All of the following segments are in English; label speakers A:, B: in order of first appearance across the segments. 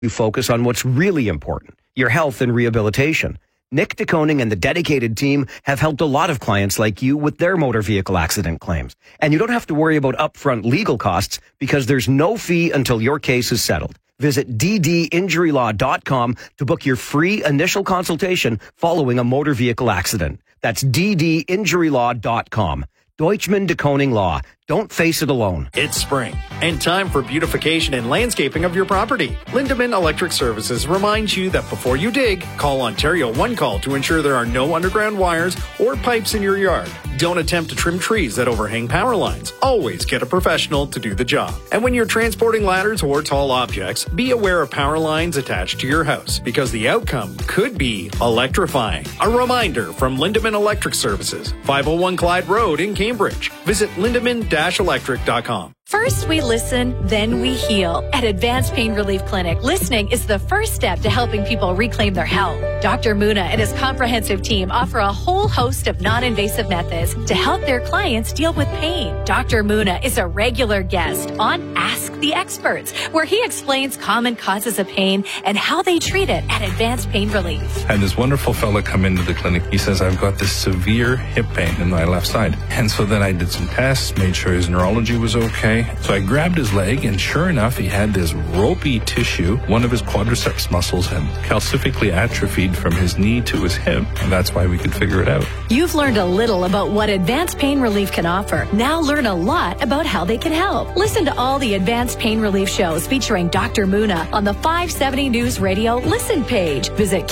A: You focus on what's really important, your health and rehabilitation. Nick DeConing and the dedicated team have helped a lot of clients like you with their motor vehicle accident claims. And you don't have to worry about upfront legal costs because there's no fee until your case is settled. Visit ddinjurylaw.com to book your free initial consultation following a motor vehicle accident. That's ddinjurylaw.com. Deutschman DeConing Law. Don't face it alone.
B: It's spring and time for beautification and landscaping of your property. Lindemann Electric Services reminds you that before you dig, call Ontario One Call to ensure there are no underground wires or pipes in your yard. Don't attempt to trim trees that overhang power lines. Always get a professional to do the job. And when you're transporting ladders or tall objects, be aware of power lines attached to your house because the outcome could be electrifying. A reminder from Lindemann Electric Services, 501 Clyde Road in Cambridge. Visit lindemann-electric.com.
C: First we listen, then we heal. At Advanced Pain Relief Clinic, listening is the first step to helping people reclaim their health. Dr. Muna and his comprehensive team offer a whole host of non-invasive methods to help their clients deal with pain. Dr. Muna is a regular guest on Ask the Experts, where he explains common causes of pain and how they treat it at Advanced Pain Relief.
D: I had this wonderful fella come into the clinic. He says, I've got this severe hip pain in my left side. And so then I did some tests, made sure his neurology was okay. So I grabbed his leg, and sure enough, he had this ropey tissue. One of his quadriceps muscles had calcifically atrophied from his knee to his hip, and that's why we could figure it out.
C: You've learned a little about what Advanced Pain Relief can offer. Now learn a lot about how they can help. Listen to all the Advanced Pain Relief shows featuring Dr. Muna on the 570 News Radio Listen page. Visit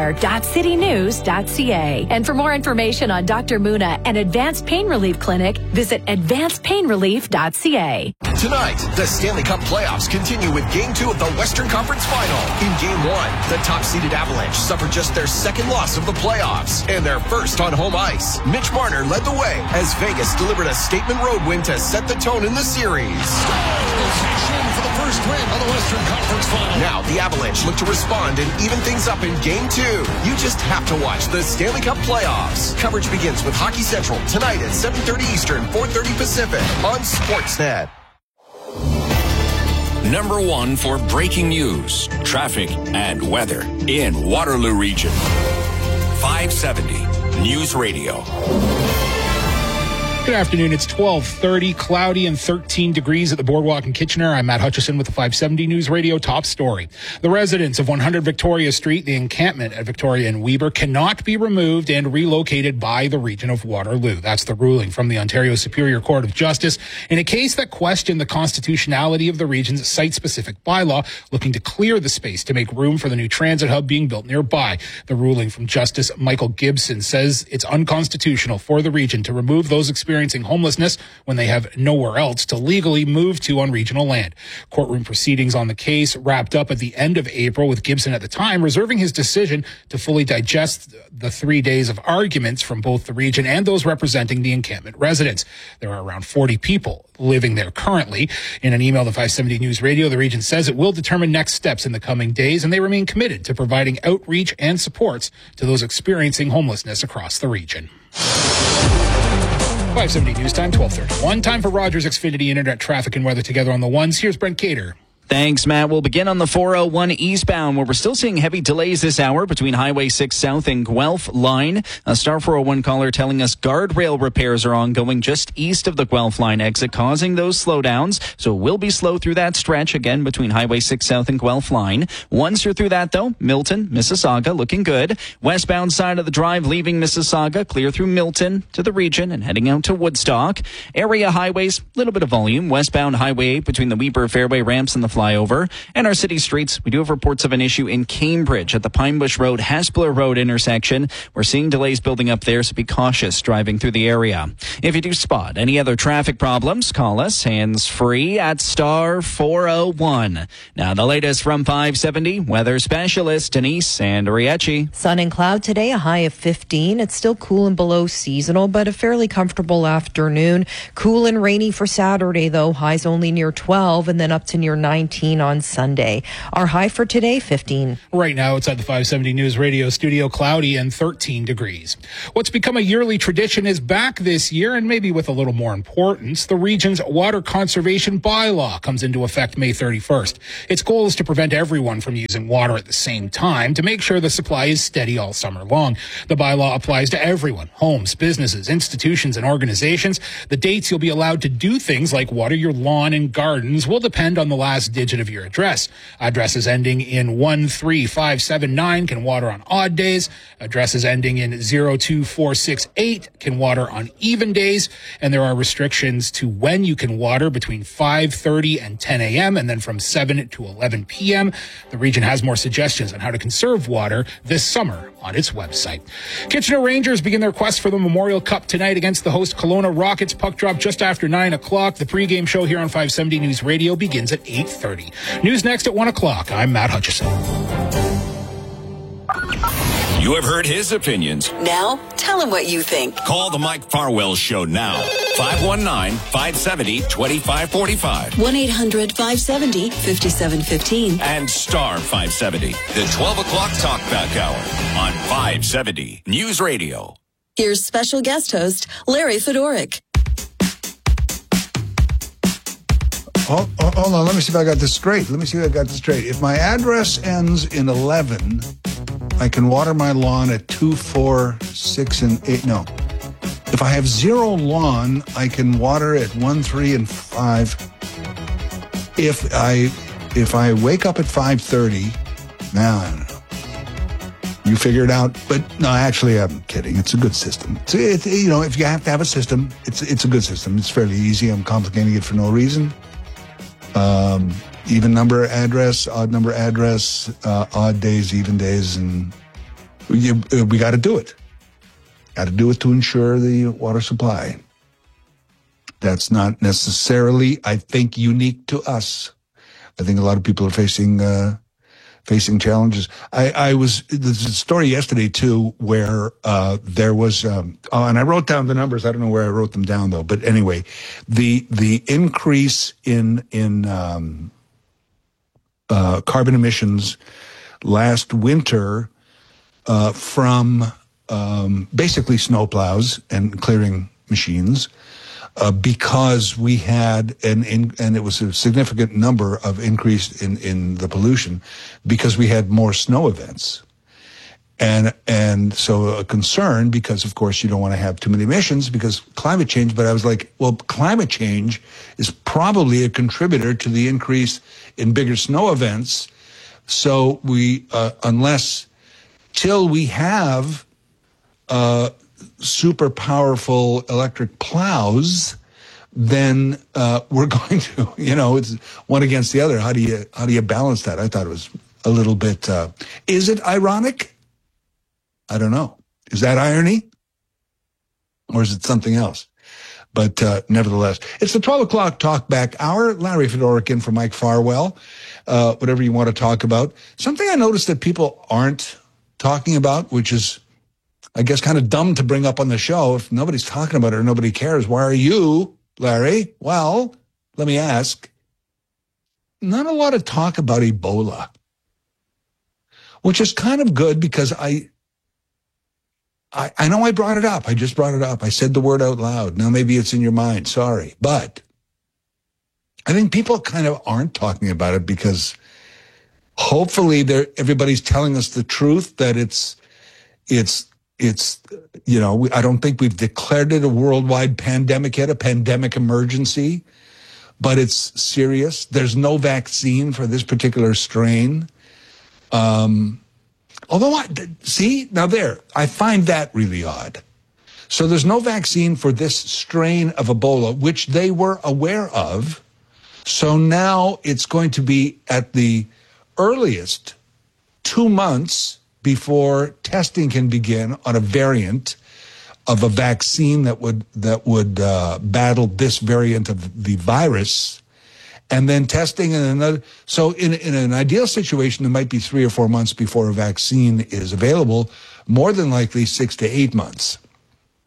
C: kitchener.citynews.ca. And for more information on Dr. Muna and Advanced Pain Relief Clinic, visit advancedpainrelief.ca.
E: Tonight, the Stanley Cup playoffs continue with Game 2 of the Western Conference Final. In Game 1, the top-seeded Avalanche suffered just their second loss of the playoffs and their first on home ice. Mitch Marner led the way as Vegas delivered a statement road win to set the tone in the series. For the first win of the Western Conference Final. Now, the Avalanche look to respond and even things up in Game 2. You just have to watch the Stanley Cup playoffs. Coverage begins with Hockey Central tonight at 7:30 Eastern, 4:30 Pacific on Sportsnet.
F: Number one for breaking news, traffic, and weather in Waterloo Region. 570 News Radio.
G: Good afternoon. It's 12:30, cloudy and 13 degrees at the Boardwalk in Kitchener. I'm Matt Hutchison with the 570 News Radio top story. The residents of 100 Victoria Street, the encampment at Victoria and Weber, cannot be removed and relocated by the region of Waterloo. That's the ruling from the Ontario Superior Court of Justice in a case that questioned the constitutionality of the region's site-specific bylaw, looking to clear the space to make room for the new transit hub being built nearby. The ruling from Justice Michael Gibson says it's unconstitutional for the region to remove those experiencing homelessness when they have nowhere else to legally move to on regional land. Courtroom proceedings on the case wrapped up at the end of April, with Gibson at the time reserving his decision to fully digest the 3 days of arguments from both the region and those representing the encampment residents. There are around 40 people living there currently. In an email to 570 News Radio, the region says it will determine next steps in the coming days, and they remain committed to providing outreach and supports to those experiencing homelessness across the region. 570 News Time, 12:31. Time for Rogers Xfinity Internet traffic and weather together on the ones. Here's Brent Cater.
H: Thanks, Matt. We'll begin on the 401 eastbound, where we're still seeing heavy delays this hour between Highway 6 South and Guelph line. A Star 401 caller telling us guardrail repairs are ongoing just east of the Guelph line exit, causing those slowdowns. So it will be slow through that stretch, again, between Highway 6 South and Guelph line. Once you're through that, though, Milton, Mississauga, looking good. Westbound side of the drive, leaving Mississauga, clear through Milton to the region and heading out to Woodstock. Area highways, a little bit of volume. Westbound Highway 8 between the Weber Fairway ramps and the flyover. And our city streets, we do have reports of an issue in Cambridge at the Pine Bush Road, Hespeler Road intersection. We're seeing delays building up there, so be cautious driving through the area. If you do spot any other traffic problems, call us hands-free at star 401. Now the latest from 570 weather specialist Denise Andriecci.
I: Sun and cloud today, a high of 15. It's still cool and below seasonal, but a fairly comfortable afternoon. Cool and rainy for Saturday, though. Highs only near 12 and then up to near 19 19 on Sunday. Our high for today, 15.
G: Right now, it's at the 570 News Radio studio, cloudy and 13 degrees. What's become a yearly tradition is back this year, and maybe with a little more importance. The region's water conservation bylaw comes into effect May 31st. Its goal is to prevent everyone from using water at the same time to make sure the supply is steady all summer long. The bylaw applies to everyone, homes, businesses, institutions, and organizations. The dates you'll be allowed to do things like water your lawn and gardens will depend on the last digit of your address. Addresses ending in 13579 can water on odd days. Addresses ending in 02468 can water on even days. And there are restrictions to when you can water between 5:30 and 10 a.m. and then from 7 to 11 p.m. The region has more suggestions on how to conserve water this summer on its website. Kitchener Rangers begin their quest for the Memorial Cup tonight against the host Kelowna Rockets. Puck drop just after 9 o'clock. The pregame show here on 570 News Radio begins at 8:30. News next at 1 o'clock. I'm Matt Hutchison.
F: You have heard his opinions.
J: Now, tell him what you think.
F: Call the Mike Farwell Show now. 519-570-2545.
J: 1-800-570-5715.
F: And star 570. The 12 o'clock talkback hour on 570 News Radio.
J: Here's special guest host, Larry Fedoruk.
K: Hold on, let me see if I got this straight. If my address ends in 11, I can water my lawn at 2, 4, 6, and 8. No. If I have 0 lawn, I can water at 1, 3, and 5. If I wake up at 5:30, now I don't know. You figure it out. But no, actually, I'm kidding. It's a good system. If you have to have a system, it's a good system. It's fairly easy. I'm complicating it for no reason. Even number address, odd number address, odd days, even days, and we got to do it. Got to do it to ensure the water supply. That's not necessarily, I think, unique to us. I think a lot of people are facing challenges. There's a story yesterday too where there was, and I wrote down the numbers. I don't know where I wrote them down though. But anyway, the increase in carbon emissions last winter from basically snowplows and clearing machines, because we had and it was a significant number of increase in the pollution because we had more snow events. And so a concern, because of course you don't want to have too many emissions because climate change, but I was like, well, climate change is probably a contributor to the increase in bigger snow events. So we, till we have, super powerful electric plows, then, we're going to, it's one against the other. How do you balance that? I thought it was a little bit, is it ironic? I don't know. Is that irony? Or is it something else? But nevertheless, it's the 12 o'clock talkback hour. Larry Fedoruk in for Mike Farwell. Whatever you want to talk about. Something I noticed that people aren't talking about, which is, I guess, kind of dumb to bring up on the show. If nobody's talking about it or nobody cares, why are you, Larry? Well, let me ask. Not a lot of talk about Ebola, which is kind of good because I know I brought it up. I just brought it up. I said the word out loud. Now maybe it's in your mind. Sorry. But I think people kind of aren't talking about it because hopefully everybody's telling us the truth that it's, I don't think we've declared it a worldwide pandemic yet, a pandemic emergency, but it's serious. There's no vaccine for this particular strain. Although, I find that really odd. So there's no vaccine for this strain of Ebola, which they were aware of. So now it's going to be at the earliest 2 months before testing can begin on a variant of a vaccine that would battle this variant of the virus. And then testing in another. So in an ideal situation, it might be 3 or 4 months before a vaccine is available, more than likely 6 to 8 months.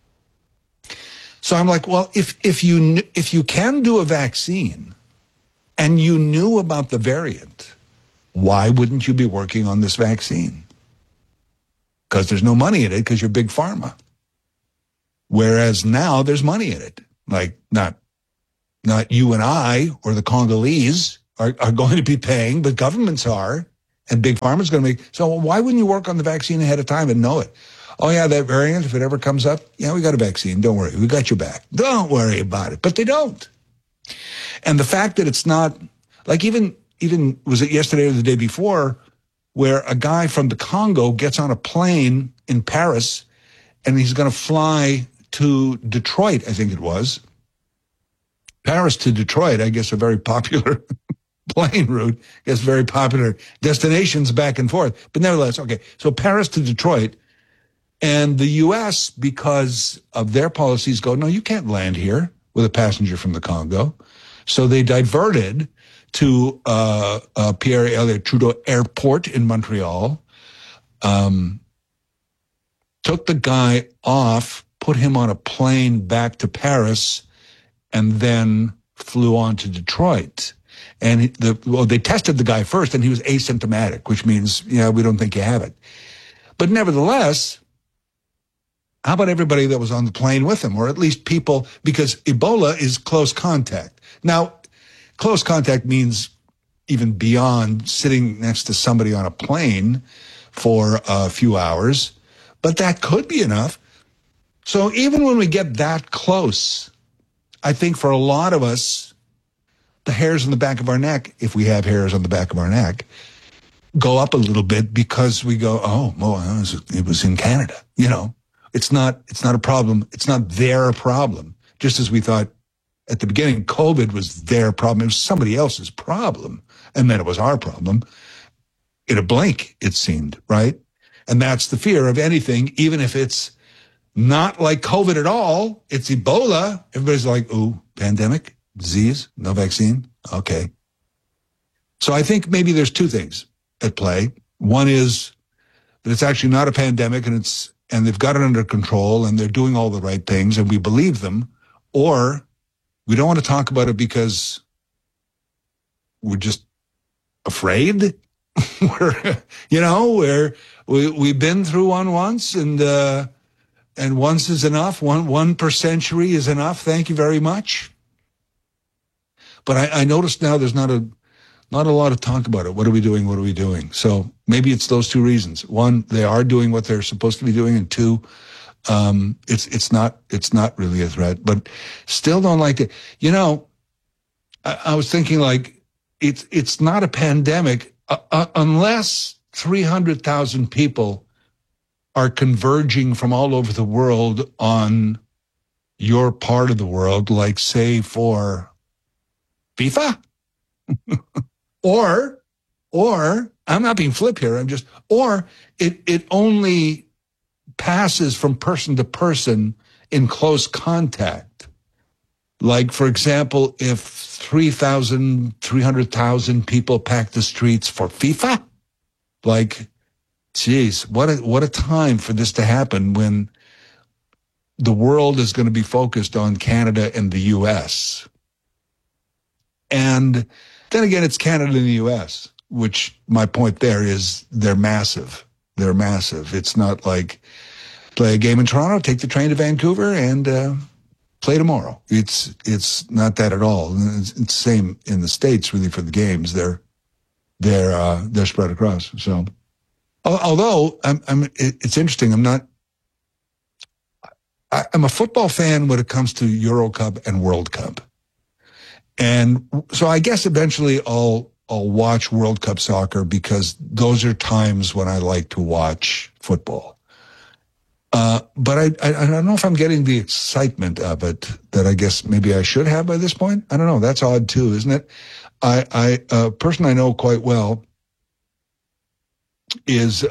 K: So I'm like, well, if you can do a vaccine and you knew about the variant, why wouldn't you be working on this vaccine? Because there's no money in it because you're big pharma. Whereas now there's money in it. Like not you and I or the Congolese are going to be paying, but governments are, and big pharma's going to make. So why wouldn't you work on the vaccine ahead of time and know it? Oh yeah, that variant, if it ever comes up, yeah, we got a vaccine. Don't worry, we got your back. Don't worry about it. But they don't. And the fact that it's not, like even was it yesterday or the day before, where a guy from the Congo gets on a plane in Paris and he's going to fly to Detroit, I think it was. Paris to Detroit, I guess a very popular plane route. I guess very popular destinations back and forth. But nevertheless, okay, so Paris to Detroit. And the U.S., because of their policies, go, no, you can't land here with a passenger from the Congo. So they diverted to Pierre Elliott Trudeau Airport in Montreal, took the guy off, put him on a plane back to Paris, and then flew on to Detroit. And they tested the guy first, and he was asymptomatic, which means, yeah, we don't think you have it. But nevertheless, how about everybody that was on the plane with him, or at least people, because Ebola is close contact. Now, close contact means even beyond sitting next to somebody on a plane for a few hours, but that could be enough. So even when we get that close, I think for a lot of us, the hairs on the back of our neck, if we have hairs on the back of our neck, go up a little bit because we go, oh, well, it was in Canada, you know. It's not a problem. It's not their problem. Just as we thought at the beginning, COVID was their problem. It was somebody else's problem. And then it was our problem. In a blink, it seemed, right? And that's the fear of anything, even if it's not like COVID at all. It's Ebola. Everybody's like, ooh, pandemic, disease, no vaccine. Okay. So I think maybe there's two things at play. One is that it's actually not a pandemic and they've got it under control and they're doing all the right things and we believe them, or we don't want to talk about it because we're just afraid. We've been through one once and once is enough. One per century is enough. Thank you very much. But I noticed now there's not a lot of talk about it. What are we doing? What are we doing? So maybe it's those two reasons. One, they are doing what they're supposed to be doing, and two, it's not really a threat. But still don't like it. You know, I was thinking like it's not a pandemic unless 300,000 people are converging from all over the world on your part of the world, like say for FIFA. Or I'm not being flip here. Or it only passes from person to person in close contact. Like, for example, if 300,000 people pack the streets for FIFA, like, geez, what a time for this to happen when the world is going to be focused on Canada and the U.S. And then again, it's Canada and the U.S., which my point there is they're massive. They're massive. It's not like play a game in Toronto, take the train to Vancouver, and play tomorrow. It's not that at all. It's the same in the States, really, for the games. They're spread across. So, although it's interesting. I'm a football fan when it comes to Euro Cup and World Cup. And so I guess eventually I'll watch World Cup soccer because those are times when I like to watch football. But I don't know if I'm getting the excitement of it that I guess maybe I should have by this point. I don't know. That's odd too, isn't it? A person I know quite well is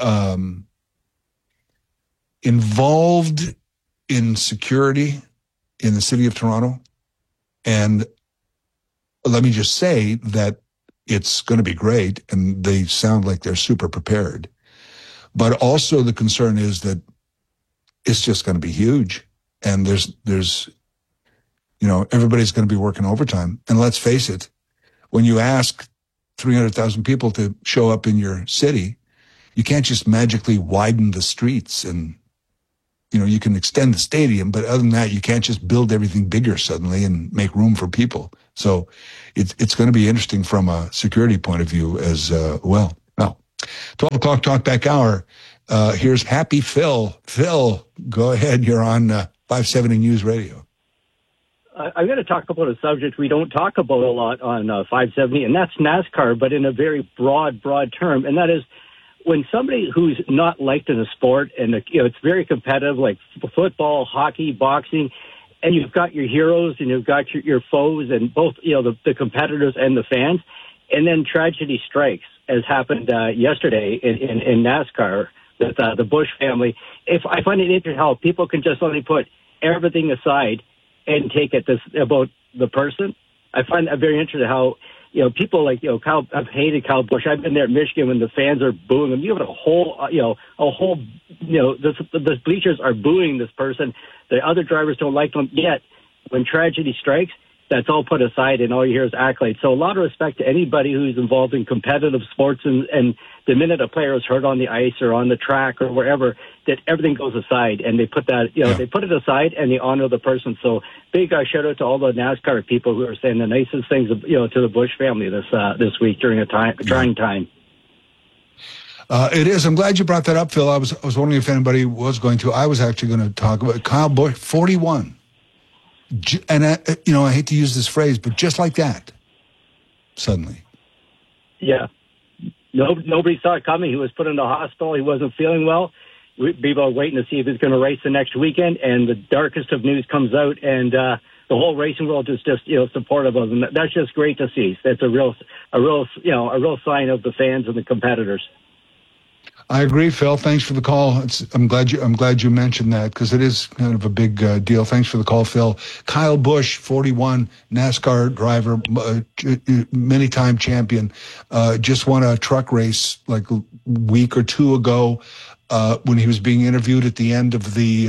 K: involved in security in the city of Toronto. And let me just say that it's going to be great, and they sound like they're super prepared. But also the concern is that it's just going to be huge, and there's everybody's going to be working overtime. And let's face it, when you ask 300,000 people to show up in your city, you can't just magically widen the streets and, you can extend the stadium, but other than that, you can't just build everything bigger suddenly and make room for people. So it's going to be interesting from a security point of view as well. Now, 12 o'clock Talkback Hour. Here's Happy Phil. Phil, go ahead. You're on 570 News Radio.
L: I'm going to talk about a subject we don't talk about a lot on 570, and that's NASCAR, but in a very broad term, and that is when somebody who's not liked in a sport, and it's very competitive, like football, hockey, boxing, and you've got your heroes and you've got your foes, and both the competitors and the fans, and then tragedy strikes, as happened yesterday in NASCAR with the Busch family. I find it interesting how people can just only put everything aside and take it about the person. I find that very interesting how, people like, Kyle, I've hated Kyle Busch. I've been there at Michigan when the fans are booing him. You have the bleachers are booing this person. The other drivers don't like him. Yet, when tragedy strikes, that's all put aside and all you hear is accolades. So a lot of respect to anybody who's involved in competitive sports, and the minute a player is hurt on the ice or on the track or wherever, that everything goes aside and they put that, they put it aside and they honor the person. So big shout out to all the NASCAR people who are saying the nicest things, to the Busch family this week during a trying time.
K: It is. I'm glad you brought that up, Phil. I was wondering if anybody was going to. I was actually going to talk about Kyle Busch, 41. And, I hate to use this phrase, but just like that, suddenly.
L: Yeah. Nobody saw it coming. He was put into the hospital. He wasn't feeling well. People are waiting to see if he's going to race the next weekend, and the darkest of news comes out, and the whole racing world is just, supportive of him. That's just great to see. That's a real sign of the fans and the competitors.
K: I agree, Phil. Thanks for the call. I'm glad you mentioned that because it is kind of a big deal. Thanks for the call, Phil. Kyle Busch, 41, NASCAR driver, many-time champion, just won a truck race like a week or two ago when he was being interviewed at the end of the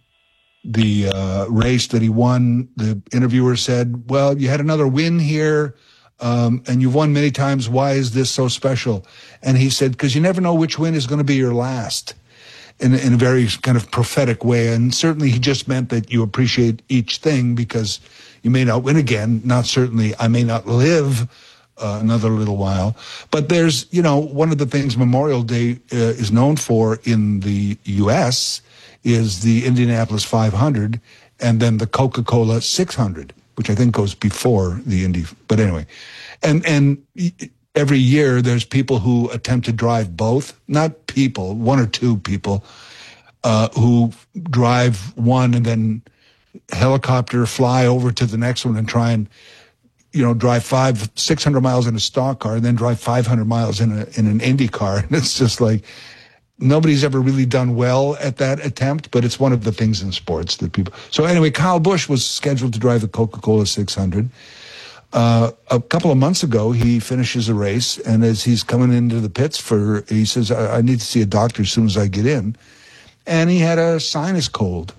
K: race that he won. The interviewer said, "Well, you had another win here. And you've won many times. Why is this so special?" And he said, "Because you never know which win is going to be your last," in a very kind of prophetic way. And certainly he just meant that you appreciate each thing because you may not win again. Not certainly I may not live another little while. But there's, one of the things Memorial Day is known for in the U.S. is the Indianapolis 500 and then the Coca-Cola 600. Which I think goes before the Indy. But anyway, and every year there's people who attempt to drive both. Not people, one or two people who drive one and then helicopter fly over to the next one and try and, drive 600 miles in a stock car and then drive 500 miles in an Indy car. And it's just like, nobody's ever really done well at that attempt, but it's one of the things in sports that people... So anyway, Kyle Busch was scheduled to drive the Coca-Cola 600. A couple of months ago, he finishes a race, and as he's coming into the pits he says, I need to see a doctor as soon as I get in. And he had a sinus cold,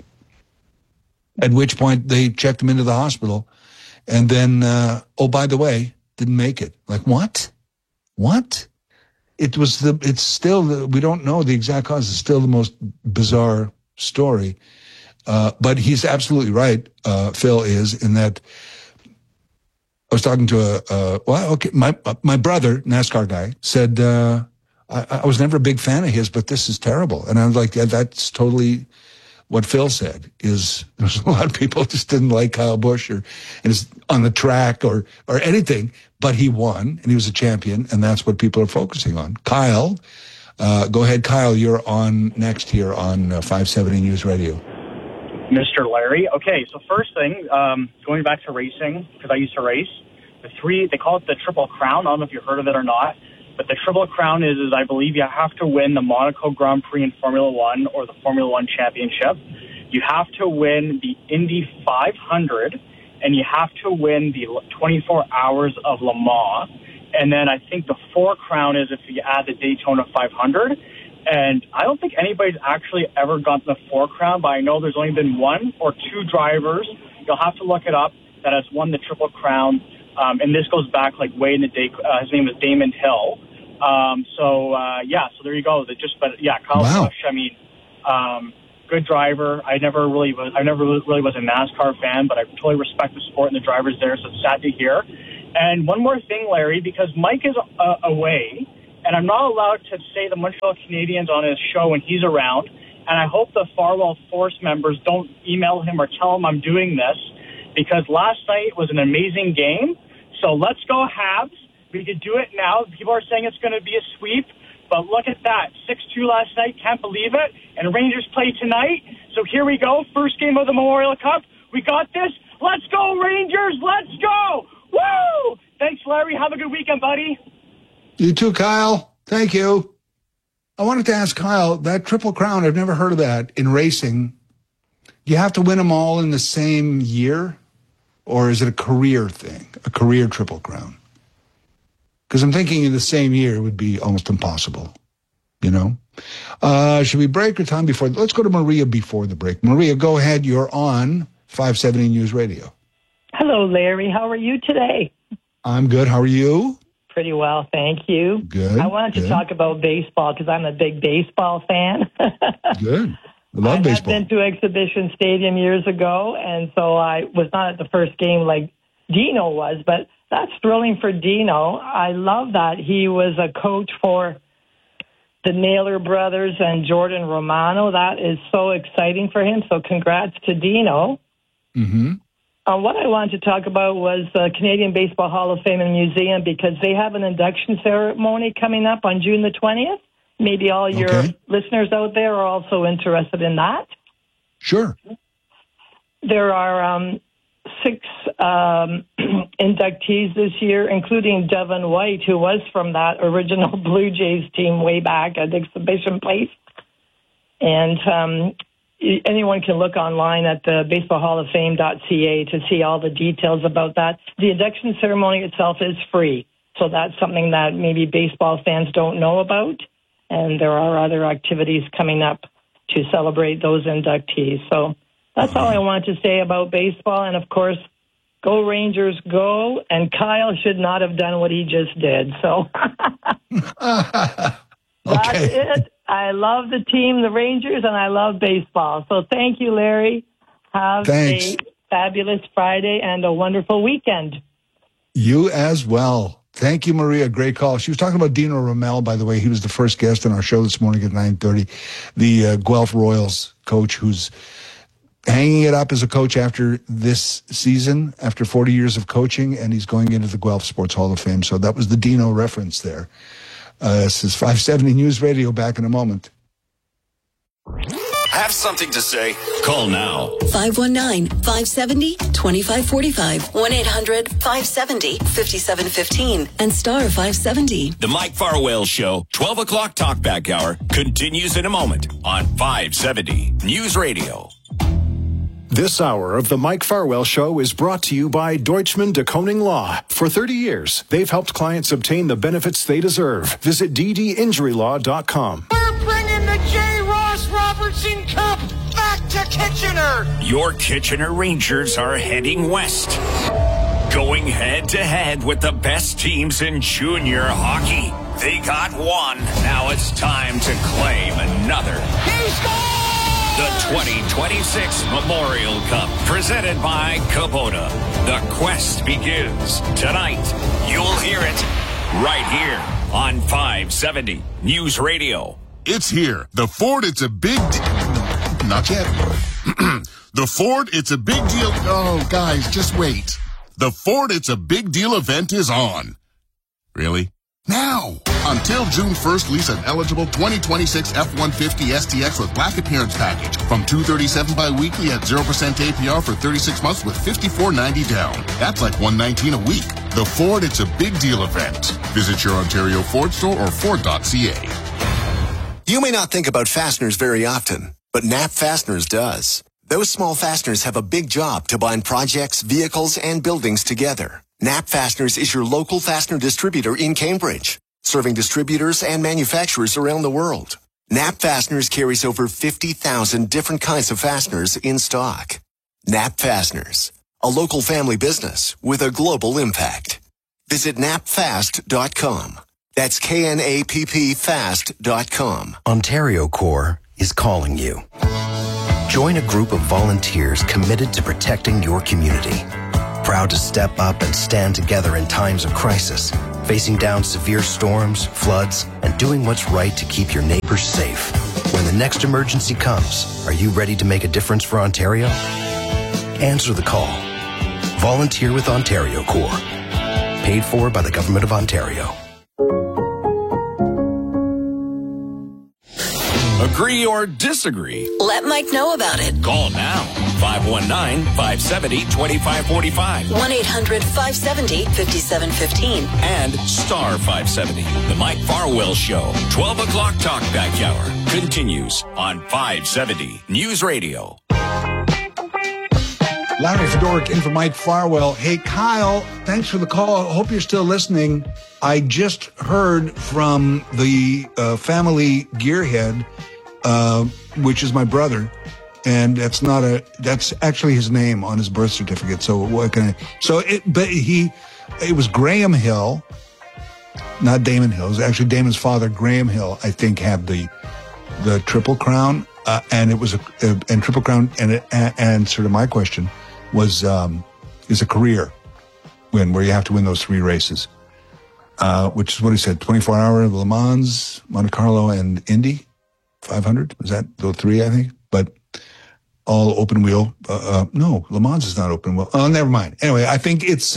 K: at which point they checked him into the hospital. And then, by the way, didn't make it. Like, what? What? It's still, we don't know the exact cause. It's still the most bizarre story. But he's absolutely right, Phil is, in that I was talking to my brother, NASCAR guy, said, I was never a big fan of his, but this is terrible. And I was like, yeah, that's totally what Phil said, is there's a lot of people just didn't like Kyle Busch and is on the track or anything, but he won and he was a champion, and that's what people are focusing on. Kyle, go ahead, Kyle, you're on next here on 570 News Radio.
M: Mr. Larry. Okay, so first thing, going back to racing, because I used to race, they call it the Triple Crown. I don't know if you heard of it or not, but the Triple Crown is I believe you have to win the Monaco Grand Prix in Formula One or the Formula One Championship. You have to win the Indy 500, and you have to win the 24 Hours of Le Mans. And then I think the Four Crown is if you add the Daytona 500. And I don't think anybody's actually ever gotten the Four Crown, but I know there's only been one or two drivers, you'll have to look it up, that has won the Triple Crown And this goes back like way in the day. His name was Damon Hill. So there you go. Kyle Busch, I mean, good driver. I never really was a NASCAR fan, but I totally respect the sport and the drivers there, so it's sad to hear. And one more thing, Larry, because Mike is away, and I'm not allowed to say the Montreal Canadiens on his show when he's around, and I hope the Farwell Force members don't email him or tell him I'm doing this, because last night was an amazing game. So let's go Habs. We could do it now. People are saying it's going to be a sweep, but look at that. 6-2 last night. Can't believe it. And Rangers play tonight. So here we go. First game of the Memorial Cup. We got this. Let's go, Rangers. Let's go. Woo! Thanks, Larry. Have a good weekend, buddy.
K: You too, Kyle. Thank you. I wanted to ask Kyle, that Triple Crown, I've never heard of that in racing. Do you have to win them all in the same year? Or is it a career thing, a career Triple Crown? Because I'm thinking in the same year would be almost impossible, you know? Should we break or time before? Let's go to Maria before the break. Maria, go ahead. You're on 570 News Radio.
N: Hello, Larry. How are you today?
K: I'm good. How are you?
N: Pretty well, thank you.
K: Good.
N: I wanted to talk about baseball because I'm a big baseball fan.
K: Good. I love baseball.
N: I've been to Exhibition Stadium years ago, and so I was not at the first game like Dino was, but that's thrilling for Dino. I love that he was a coach for the Naylor brothers and Jordan Romano. That is so exciting for him, so congrats to Dino.
K: Mm-hmm.
N: What I wanted to talk about was the Canadian Baseball Hall of Fame and Museum, because they have an induction ceremony coming up on June the 20th. Maybe all your listeners out there are also interested in that.
K: Sure.
N: There are 6 inductees this year, including Devin White, who was from that original Blue Jays team way back at Exhibition Place. And anyone can look online at the baseballhalloffame.ca to see all the details about that. The induction ceremony itself is free, so that's something that maybe baseball fans don't know about. And there are other activities coming up to celebrate those inductees. So that's all I want to say about baseball. And, of course, go Rangers, go. And Kyle should not have done what he just did. So that's it. I love the team, the Rangers, and I love baseball. So thank you, Larry. Have a fabulous Friday and a wonderful weekend.
K: You as well. Thank you, Maria. Great call. She was talking about Dino Ramel, by the way. He was the first guest on our show this morning at 9:30. The Guelph Royals coach who's hanging it up as a coach after this season, after 40 years of coaching, and he's going into the Guelph Sports Hall of Fame. So that was the Dino reference there. This is 570 News Radio. Back in a moment.
F: Have something to say? Call now.
J: 519-570-2545. 1-800-570-5715. And star 570.
F: The Mike Farwell Show, 12 o'clock talkback hour, continues in a moment on 570 News Radio.
B: This hour of the Mike Farwell Show is brought to you by Deutschman de Koning Law. For 30 years, they've helped clients obtain the benefits they deserve. Visit ddinjurylaw.com.
O: We're bringing the J. Ross Robertson Cup back to Kitchener.
F: Your Kitchener Rangers are heading west, going head-to-head with the best teams in junior hockey. They got one. Now it's time to claim another.
O: He scored!
F: The 2026 Memorial Cup, presented by Kubota. The quest begins tonight. You'll hear it right here on 570 News Radio.
P: It's here. The Ford, it's a big not yet. The Ford, it's a big deal. Oh, guys, just wait. The Ford, it's a big deal event is on. Really? Now! Until June 1st, lease an eligible 2026 F-150 STX with black appearance package from $237 bi-weekly at 0% APR for 36 months with $54.90 down. That's like $119 a week. The Ford, it's a big deal event. Visit your Ontario Ford store or Ford.ca.
Q: You may not think about fasteners very often, but Knapp Fasteners does. Those small fasteners have a big job to bind projects, vehicles, and buildings together. Knapp Fasteners is your local fastener distributor in Cambridge, serving distributors and manufacturers around the world. Knapp Fasteners carries over 50,000 different kinds of fasteners in stock. Knapp Fasteners, a local family business with a global impact. Visit napfast.com. That's KNAPP fast.com.
R: Ontario Corps is calling you. Join a group of volunteers committed to protecting your community. Proud to step up and stand together in times of crisis, facing down severe storms, floods, and doing what's right to keep your neighbors safe. When the next emergency comes, are you ready to make a difference for Ontario? Answer the call. Volunteer with Ontario Corps. Paid for by the Government of Ontario.
F: Agree or disagree?
J: Let Mike know about it.
F: Call now. 519-570-2545.
J: 1-800-570-5715.
F: And star 570. The Mike Farwell Show. 12 o'clock talkback hour continues on 570 News Radio.
K: Larry Fedoruk in for Mike Farwell. Hey, Kyle, thanks for the call. I hope you're still listening. I just heard from the family gearhead, which is my brother, and that's actually his name on his birth certificate. So what can it was Graham Hill, not Damon Hill. It was actually Damon's father, Graham Hill, I think, had the Triple Crown, and it was and Triple Crown, and sort of my question was, is a career win where you have to win those 3 races, which is what he said, 24-hour Le Mans, Monte Carlo, and Indy 500. Was that those 3, I think? But all open wheel. No, Le Mans is not open wheel. Oh, never mind. Anyway, I think it's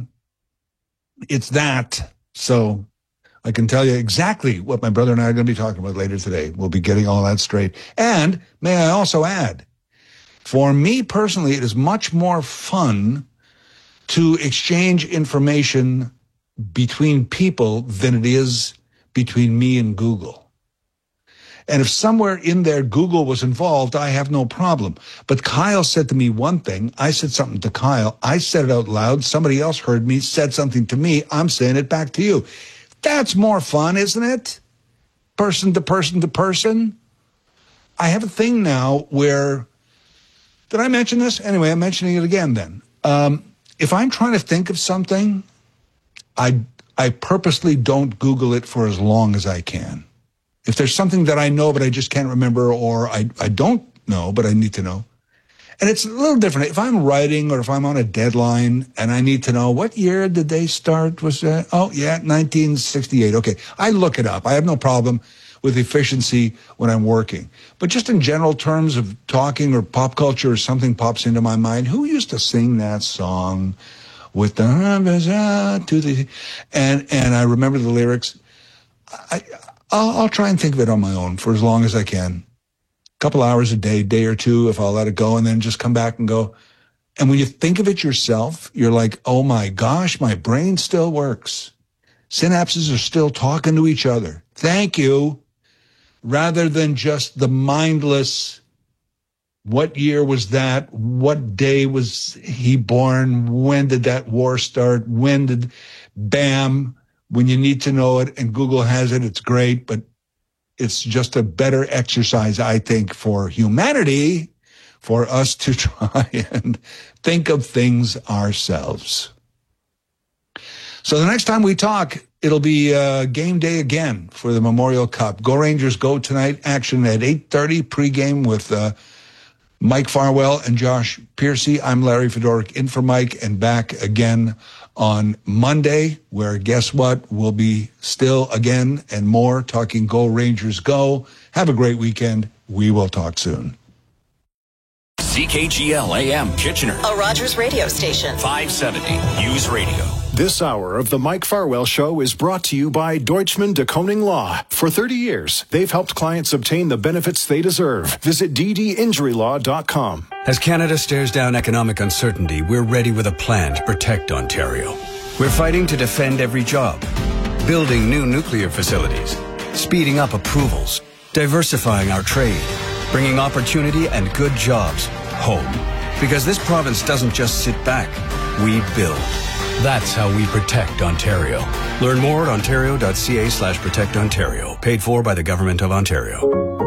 K: that. So I can tell you exactly what my brother and I are going to be talking about later today. We'll be getting all that straight. And may I also add, for me personally, it is much more fun to exchange information between people than it is between me and Google. And if somewhere in there Google was involved, I have no problem. But Kyle said to me one thing. I said something to Kyle. I said it out loud. Somebody else heard me, said something to me. I'm saying it back to you. That's more fun, isn't it? Person to person to person. I have a thing now where... Did I mention this? Anyway, I'm mentioning it again then. If I'm trying to think of something, I purposely don't Google it for as long as I can. If there's something that I know but I just can't remember, or I don't know but I need to know. And it's a little different. If I'm writing or if I'm on a deadline and I need to know what year did they start, was that? Oh, yeah, 1968. Okay, I look it up. I have no problem with efficiency when I'm working. But just in general terms of talking or pop culture or something pops into my mind, who used to sing that song with the and I remember the lyrics. I'll try and think of it on my own for as long as I can. A couple hours a day or two if I'll let it go, and then just come back and go. And when you think of it yourself, you're like, oh my gosh, my brain still works. Synapses are still talking to each other. Thank you. Rather than just the mindless, what year was that? What day was he born? When did that war start? When did, bam, when you need to know it and Google has it, it's great, but it's just a better exercise, I think, for humanity, for us to try and think of things ourselves. So the next time we talk, it'll be game day again for the Memorial Cup. Go Rangers Go tonight. Action at 8:30 pregame with Mike Farwell and Josh Piercy. I'm Larry Fedoruk in for Mike and back again on Monday, where guess what? We'll be still again and more talking Go Rangers Go. Have a great weekend. We will talk soon.
F: CKGL AM Kitchener,
J: a Rogers radio station.
F: 570 News Radio.
S: This hour of the Mike Farwell Show is brought to you by Deutschman de Koning Law. For 30 years, they've helped clients obtain the benefits they deserve. Visit ddinjurylaw.com.
T: As Canada stares down economic uncertainty, we're ready with a plan to protect Ontario. We're fighting to defend every job, building new nuclear facilities, speeding up approvals, diversifying our trade, bringing opportunity and good jobs home. Because this province doesn't just sit back, we build. That's how we protect Ontario. Learn more at ontario.ca/protectontario. Paid for by the Government of Ontario.